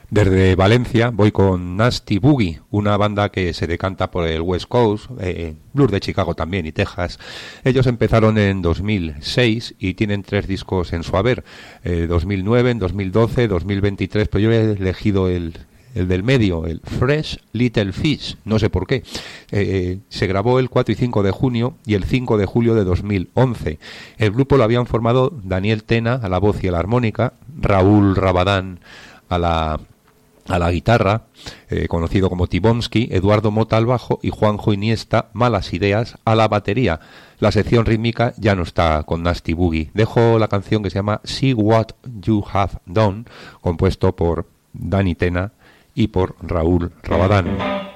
Desde Valencia voy con Nasty Boogie, una banda que se decanta por el West Coast, blues de Chicago también y Texas. Ellos empezaron en 2006 y tienen 3 discos en su haber, 2009, en 2012, 2023, pero yo he elegido el del medio, el Fresh Little Fish, no sé por qué. Se grabó el 4 y 5 de junio y el 5 de julio de 2011. El grupo lo habían formado Daniel Tena a la voz y a la armónica, Raúl Rabadán a la guitarra, conocido como Tibonsky, Eduardo Mota al bajo y Juanjo Iniesta, Malas Ideas, a la batería. La sección rítmica ya no está con Nasty Boogie. Dejo la canción que se llama See What You Have Done, compuesto por Dani Tena y por Raúl Rabadán.